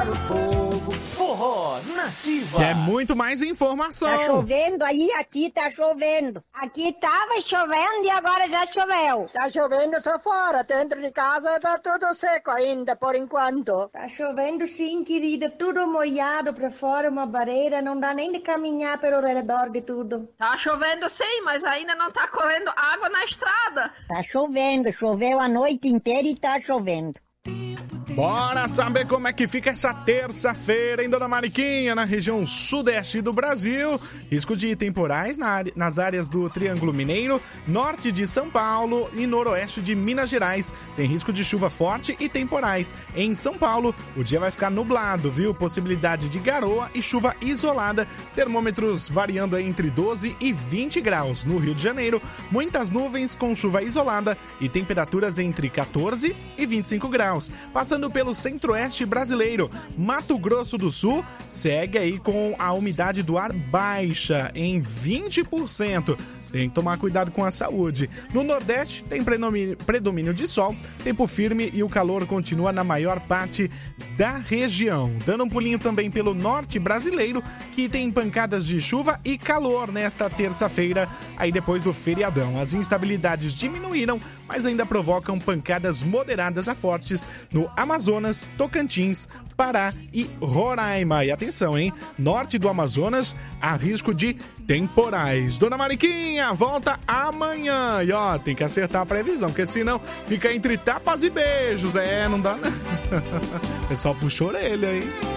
para o povo. Forró Nativa. É muito mais informação. Tá chovendo aí, aqui tá chovendo. Aqui tava chovendo e agora já choveu. Tá chovendo só fora, dentro de casa tá tudo seco ainda, por enquanto. Tá chovendo sim, querida, tudo molhado pra fora, uma barreira, não dá nem de caminhar pelo redor de tudo. Tá chovendo sim, mas ainda não tá correndo água na estrada. Tá chovendo, choveu a noite inteira e tá chovendo. Bora saber como é que fica essa terça-feira em Dona Mariquinha, na região sudeste do Brasil. Risco de temporais nas áreas do Triângulo Mineiro, norte de São Paulo e noroeste de Minas Gerais. Tem risco de chuva forte e temporais. Em São Paulo, o dia vai ficar nublado, viu? Possibilidade de garoa e chuva isolada. Termômetros variando entre 12 e 20 graus. No Rio de Janeiro, muitas nuvens com chuva isolada e temperaturas entre 14 e 25 graus. Passando pelo centro-oeste brasileiro, Mato Grosso do Sul segue aí com a umidade do ar baixa em 20%. Tem que tomar cuidado com a saúde. No Nordeste tem predomínio de sol, tempo firme e o calor continua na maior parte da região. Dando um pulinho também pelo norte brasileiro, que tem pancadas de chuva e calor nesta terça-feira, aí depois do feriadão. As instabilidades diminuíram, mas ainda provocam pancadas moderadas a fortes no Amazonas, Tocantins, Pará e Roraima. E atenção, hein? Norte do Amazonas, há risco de temporais. Dona Mariquinha, volta amanhã. E ó, tem que acertar a previsão, porque senão fica entre tapas e beijos. É, não dá, né? O pessoal puxa a orelha, hein?